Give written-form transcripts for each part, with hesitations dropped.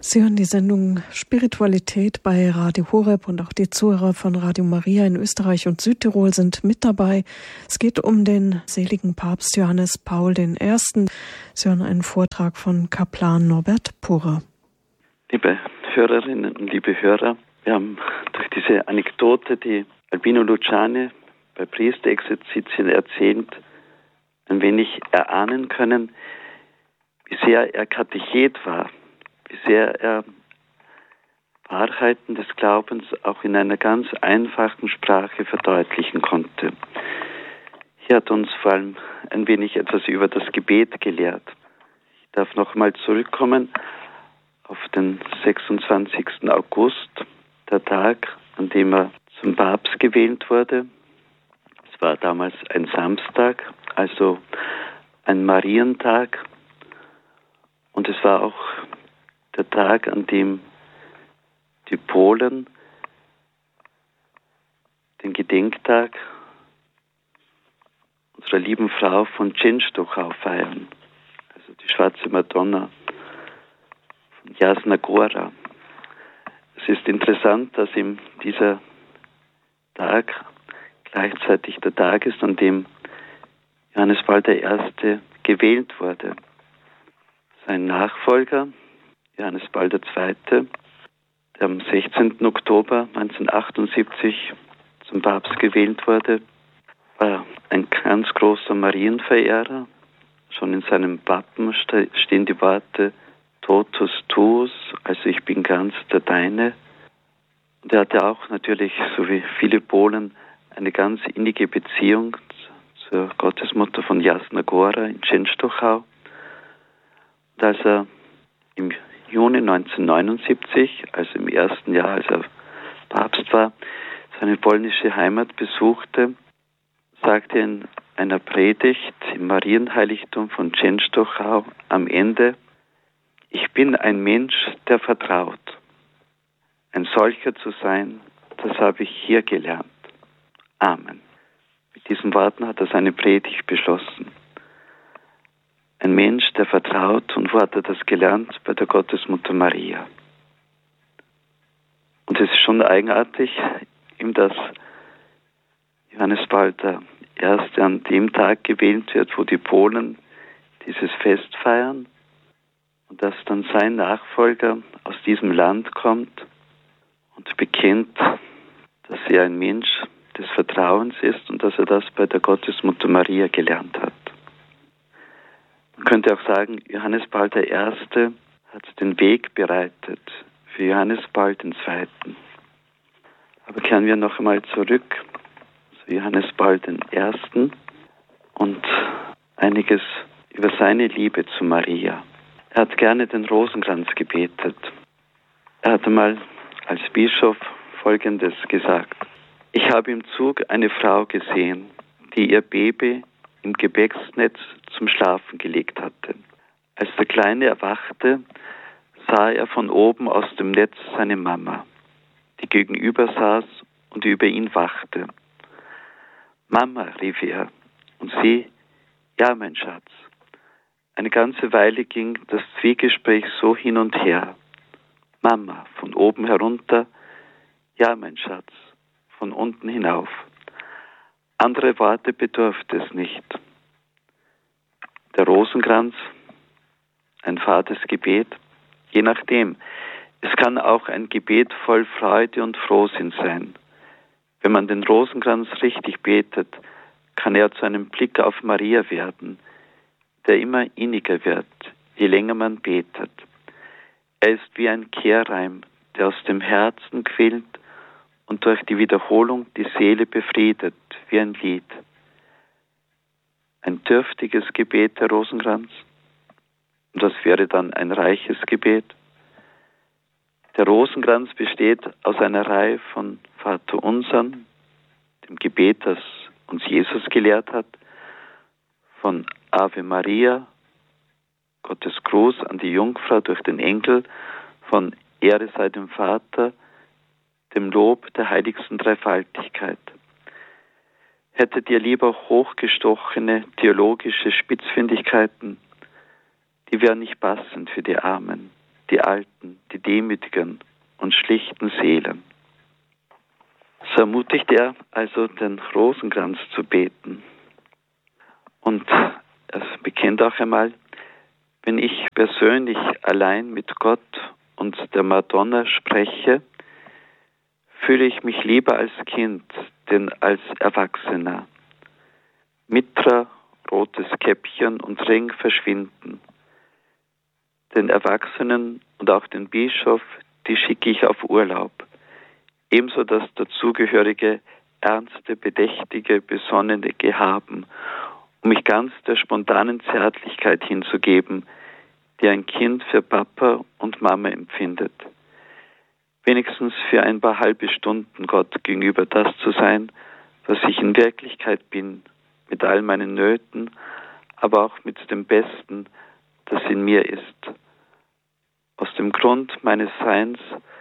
Sie hören die Sendung Spiritualität bei Radio Horeb und auch die Zuhörer von Radio Maria in Österreich und Südtirol sind mit dabei. Es geht um den seligen Papst Johannes Paul I. Sie hören einen Vortrag von Kaplan Norbert Purrer. Liebe Hörerinnen und liebe Hörer, wir haben durch diese Anekdote, die Albino Luciani bei Priesterexerzitien erzählt, ein wenig erahnen können, wie sehr er Katechet war, wie sehr er Wahrheiten des Glaubens auch in einer ganz einfachen Sprache verdeutlichen konnte. Hier hat uns vor allem ein wenig etwas über das Gebet gelehrt. Ich darf noch einmal zurückkommen auf den 26. August, der Tag, an dem er zum Papst gewählt wurde. Es war damals ein Samstag, also ein Marientag. Und es war auch der Tag, an dem die Polen den Gedenktag unserer lieben Frau von Częstochow feiern. Also die schwarze Madonna von Jasna Góra. Es ist interessant, dass ihm dieser Tag gleichzeitig der Tag ist, an dem Johannes Paul I. gewählt wurde. Sein Nachfolger, Johannes Paul II., der am 16. Oktober 1978 zum Papst gewählt wurde, war ein ganz großer Marienverehrer. Schon in seinem Wappen stehen die Worte Totus tuus, also ich bin ganz der Deine. Und er hatte auch natürlich, so wie viele Polen, eine ganz innige Beziehung zur Gottesmutter von Jasna Góra in Częstochow. Und als er im Juni 1979, also im ersten Jahr, als er Papst war, seine polnische Heimat besuchte, sagte er in einer Predigt im Marienheiligtum von Częstochow am Ende: Ich bin ein Mensch, der vertraut. Ein solcher zu sein, das habe ich hier gelernt. Amen. Mit diesen Worten hat er seine Predigt beschlossen. Ein Mensch, der vertraut. Und wo hat er das gelernt? Bei der Gottesmutter Maria. Und es ist schon eigenartig, dass Johannes Paul I. an dem Tag gewählt wird, wo die Polen dieses Fest feiern, und dass dann sein Nachfolger aus diesem Land kommt und bekennt, dass er ein Mensch des Vertrauens ist und dass er das bei der Gottesmutter Maria gelernt hat. Man könnte auch sagen, Johannes Paul I. hat den Weg bereitet für Johannes Paul II. Aber kehren wir noch einmal zurück zu Johannes Paul I. und einiges über seine Liebe zu Maria. Er hat gerne den Rosenkranz gebetet. Er hat einmal als Bischof Folgendes gesagt: Ich habe im Zug eine Frau gesehen, die ihr Baby im Gebäcksnetz zum Schlafen gelegt hatte. Als der Kleine erwachte, sah er von oben aus dem Netz seine Mama, die gegenüber saß und über ihn wachte. Mama, rief er, und sie: Ja, mein Schatz. Eine ganze Weile ging das Zwiegespräch so hin und her. Mama, von oben herunter: Ja, mein Schatz, von unten hinauf. Andere Worte bedurfte es nicht. Der Rosenkranz, ein fades Gebet, je nachdem. Es kann auch ein Gebet voll Freude und Frohsinn sein. Wenn man den Rosenkranz richtig betet, kann er zu einem Blick auf Maria werden, der immer inniger wird, je länger man betet. Er ist wie ein Kehrreim, der aus dem Herzen quillt und durch die Wiederholung die Seele befriedet, wie ein Lied. Ein dürftiges Gebet, der Rosenkranz. Und das wäre dann ein reiches Gebet. Der Rosenkranz besteht aus einer Reihe von Vaterunsern, dem Gebet, das uns Jesus gelehrt hat, von Ave Maria, Gottes Gruß an die Jungfrau durch den Engel, von Ehre sei dem Vater, dem Lob der heiligsten Dreifaltigkeit. Hättet ihr lieber hochgestochene theologische Spitzfindigkeiten, die wären nicht passend für die Armen. die Alten, die demütigen und schlichten Seelen. So ermutigt er also, den Rosenkranz zu beten. Und er bekennt auch einmal, wenn ich persönlich allein mit Gott und der Madonna spreche, fühle ich mich lieber als Kind, denn als Erwachsener. Mitra, rotes Käppchen und Ring verschwinden. Den Erwachsenen und auch den Bischof, die schicke ich auf Urlaub. Ebenso das dazugehörige, ernste, bedächtige, besonnene Gehaben, um mich ganz der spontanen Zärtlichkeit hinzugeben, die ein Kind für Papa und Mama empfindet. Wenigstens für ein paar halbe Stunden Gott gegenüber das zu sein, was ich in Wirklichkeit bin, mit all meinen Nöten, aber auch mit dem Besten, das in mir ist. Aus dem Grund meines Seins,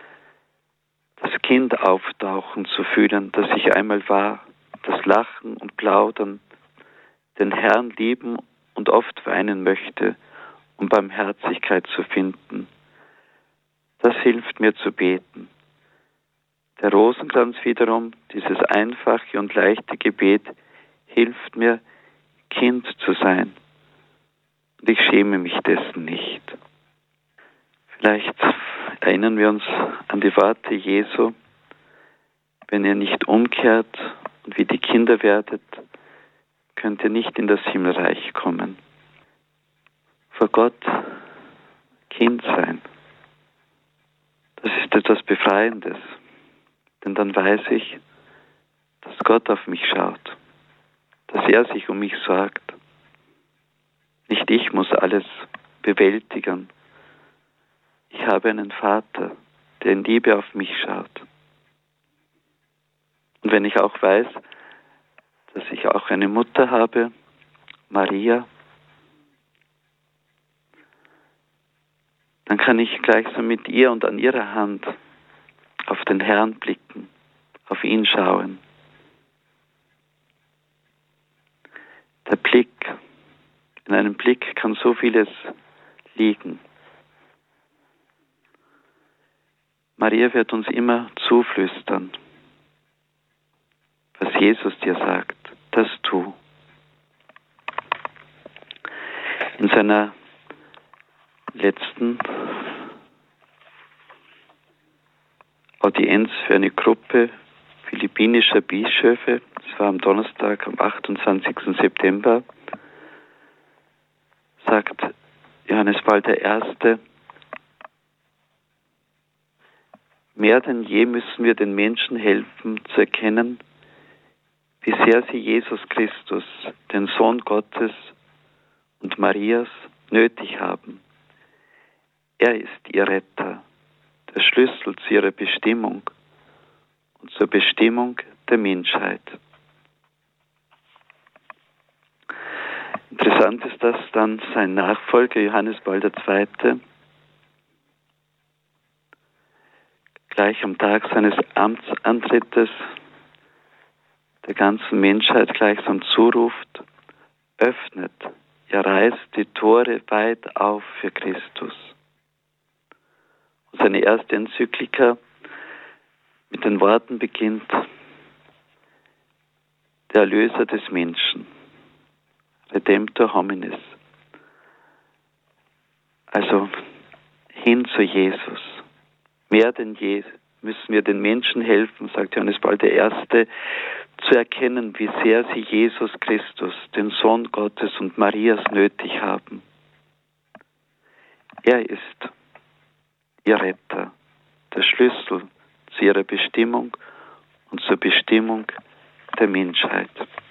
das Kind auftauchen zu fühlen, das ich einmal war, das Lachen und Plaudern, den Herrn lieben und oft weinen möchte, um Barmherzigkeit zu finden. Das hilft mir zu beten. Der Rosenkranz wiederum, dieses einfache und leichte Gebet, hilft mir, Kind zu sein. Und ich schäme mich dessen nicht. Vielleicht erinnern wir uns an die Worte Jesu, wenn ihr nicht umkehrt und wie die Kinder werdet, könnt ihr nicht in das Himmelreich kommen. Vor Gott Kind sein, das ist etwas Befreiendes, denn dann weiß ich, dass Gott auf mich schaut, dass er sich um mich sorgt. Nicht ich muss alles bewältigen. Ich habe einen Vater, der in Liebe auf mich schaut. Und wenn ich auch weiß, dass ich auch eine Mutter habe, Maria, dann kann ich gleichsam mit ihr und an ihrer Hand auf den Herrn blicken, auf ihn schauen. Der Blick, in einem Blick kann so vieles liegen. Maria wird uns immer zuflüstern, was Jesus dir sagt, das tu. In seiner letzten Audienz für eine Gruppe philippinischer Bischöfe, das war am Donnerstag, am 28. September, sagt Johannes Paul I., mehr denn je müssen wir den Menschen helfen zu erkennen, wie sehr sie Jesus Christus, den Sohn Gottes und Marias, nötig haben. Er ist ihr Retter, der Schlüssel zu ihrer Bestimmung und zur Bestimmung der Menschheit. Interessant ist, dass dann sein Nachfolger Johannes Paul II. Gleich am Tag seines Amtsantrittes der ganzen Menschheit gleichsam zuruft, öffnet, ja reißt die Tore weit auf für Christus. Und seine erste Enzyklika mit den Worten beginnt, der Erlöser des Menschen, Redemptor hominis. Also hin zu Jesus. Mehr denn je müssen wir den Menschen helfen, sagt Johannes Paul I., zu erkennen, wie sehr sie Jesus Christus, den Sohn Gottes und Marias, nötig haben. Er ist ihr Retter, der Schlüssel zu ihrer Bestimmung und zur Bestimmung der Menschheit.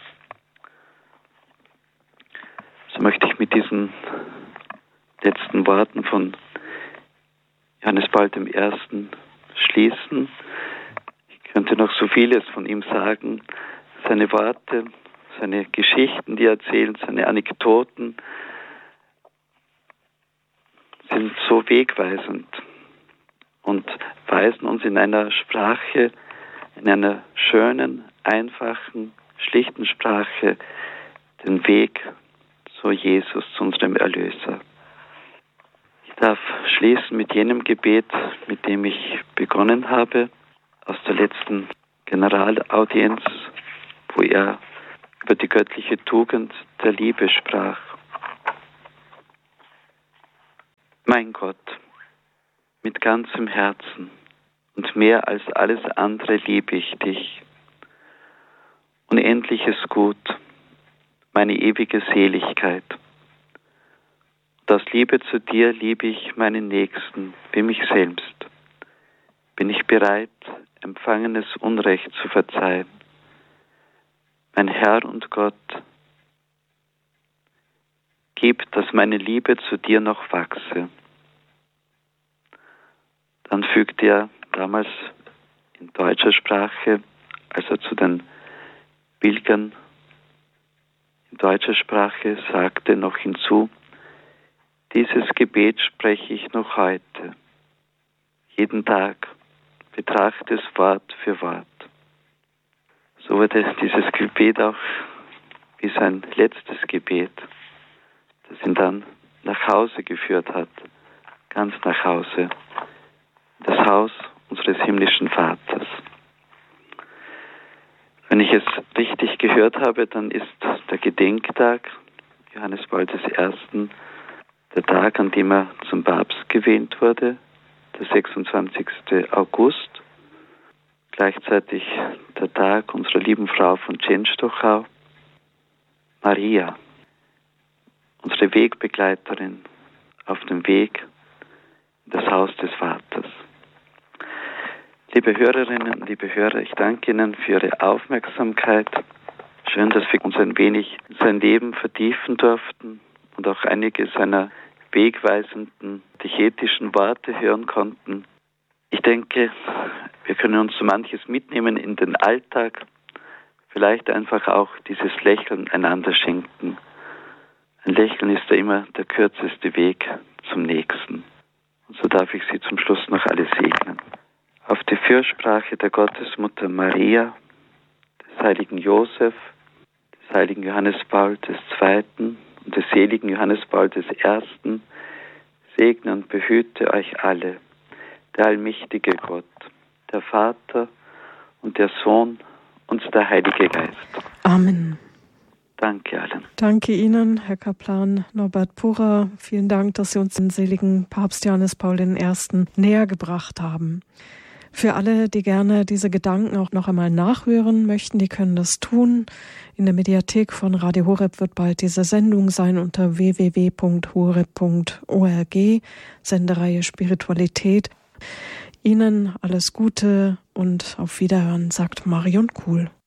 So möchte ich mit diesen letzten Worten von Johannes Paul I. schließen. Ich könnte noch so vieles von ihm sagen. Seine Worte, seine Geschichten, die er erzählt, seine Anekdoten sind so wegweisend und weisen uns in einer Sprache, in einer schönen, einfachen, schlichten Sprache den Weg zu Jesus, zu unserem Erlöser. Ich darf schließen schließen mit jenem Gebet, mit dem ich begonnen habe, aus der letzten Generalaudienz, wo er über die göttliche Tugend der Liebe sprach. Mein Gott, mit ganzem Herzen und mehr als alles andere liebe ich dich. Unendliches Gut, meine ewige Seligkeit. Und aus Liebe zu dir liebe ich meinen Nächsten wie mich selbst. Bin ich bereit, empfangenes Unrecht zu verzeihen. Mein Herr und Gott, gib, dass meine Liebe zu dir noch wachse. Dann fügte er damals in deutscher Sprache, als er zu den Pilgern in deutscher Sprache sagte, noch hinzu: Dieses Gebet spreche ich noch heute. Jeden Tag betrachte es Wort für Wort. So wurde dieses Gebet auch wie sein letztes Gebet, das ihn dann nach Hause geführt hat, ganz nach Hause, das Haus unseres himmlischen Vaters. Wenn ich es richtig gehört habe, dann ist der Gedenktag Johannes Paul I. der Tag, an dem er zum Papst gewählt wurde, der 26. August, gleichzeitig der Tag unserer lieben Frau von Częstochow, Maria, unsere Wegbegleiterin auf dem Weg in das Haus des Vaters. Liebe Hörerinnen, liebe Hörer, ich danke Ihnen für Ihre Aufmerksamkeit. Schön, dass wir uns ein wenig in sein Leben vertiefen durften und auch einige seiner wegweisenden, dichetischen Worte hören konnten. Ich denke, wir können uns so manches mitnehmen in den Alltag, vielleicht einfach auch dieses Lächeln einander schenken. Ein Lächeln ist ja immer der kürzeste Weg zum Nächsten. Und so darf ich Sie zum Schluss noch alle segnen. Auf die Fürsprache der Gottesmutter Maria, des heiligen Josef, des heiligen Johannes Paul II. Und des seligen Johannes Paul I. segne und behüte euch alle, der allmächtige Gott, der Vater und der Sohn und der Heilige Geist. Amen. Danke allen. Danke Ihnen, Herr Kaplan Norbert Purrer. Vielen Dank, dass Sie uns den seligen Papst Johannes Paul I. näher gebracht haben. Für alle, die gerne diese Gedanken auch noch einmal nachhören möchten, die können das tun. In der Mediathek von Radio Horeb wird bald diese Sendung sein unter www.horeb.org, Sendereihe Spiritualität. Ihnen alles Gute und auf Wiederhören, sagt Marion Kuhl.